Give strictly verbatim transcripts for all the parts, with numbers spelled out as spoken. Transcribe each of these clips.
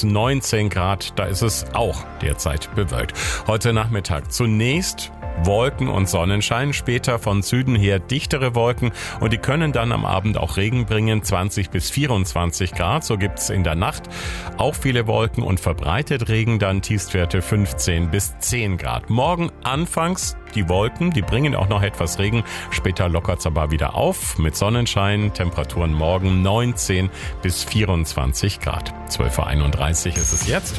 bis neunzehn Grad. Da ist es auch derzeit bewölkt. Heute Nachmittag zunächst Wolken und Sonnenschein, später von Süden her dichtere Wolken und die können dann am Abend auch Regen bringen, zwanzig bis vierundzwanzig Grad. So gibt's in der Nacht auch viele Wolken und verbreitet Regen, dann Tiefstwerte fünfzehn bis zehn Grad. Morgen anfangs die Wolken, die bringen auch noch etwas Regen, später lockert's aber wieder auf mit Sonnenschein, Temperaturen morgen neunzehn bis vierundzwanzig Grad. zwölf Uhr einunddreißig ist es jetzt.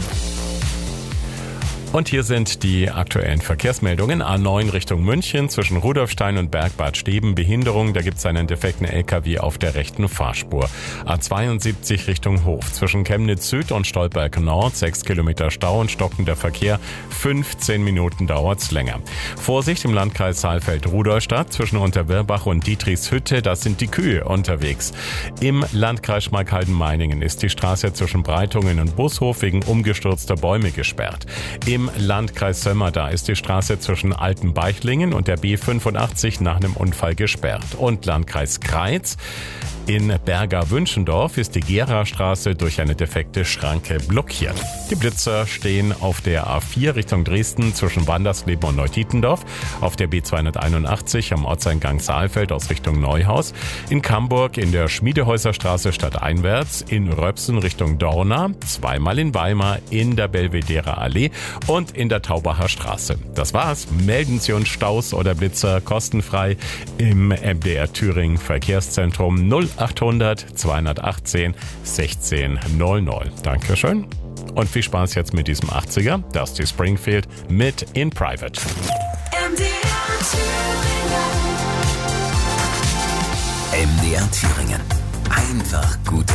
Und hier sind die aktuellen Verkehrsmeldungen. A neun Richtung München zwischen Rudolfstein und Bergbad Steben. Behinderung, da gibt es einen defekten L K W auf der rechten Fahrspur. A zweiundsiebzig Richtung Hof zwischen Chemnitz Süd und Stolberg Nord. sechs Kilometer Stau und stockender Verkehr. fünfzehn Minuten dauert's länger. Vorsicht im Landkreis Saalfeld-Rudolstadt zwischen Unterwirbach und Dietrichshütte. Da sind die Kühe unterwegs. Im Landkreis Schmalkalden-Meiningen ist die Straße zwischen Breitungen und Bushof wegen umgestürzter Bäume gesperrt. Im Im Landkreis Sömmer, da ist die Straße zwischen Altenbeichlingen und der B fünfundachtzig nach einem Unfall gesperrt. Und Landkreis Kreiz. In Berger-Wünschendorf ist die Gera-Straße durch eine defekte Schranke blockiert. Die Blitzer stehen auf der A vier Richtung Dresden zwischen Wandersleben und Neutietendorf, auf der B zweihunderteinundachtzig am Ortseingang Saalfeld aus Richtung Neuhaus, in Camburg in der Schmiedehäuserstraße stadteinwärts, in Röpsen Richtung Dorna, zweimal in Weimar in der Belvedere Allee und in der Taubacher Straße. Das war's. Melden Sie uns Staus oder Blitzer kostenfrei im M D R Thüringen Verkehrszentrum null achthundert zweihundertachtzehn sechzehn null null. Dankeschön und viel Spaß jetzt mit diesem achtziger, Dusty Springfield mit In Private. M D R Thüringen. M D R Thüringen. Einfach gut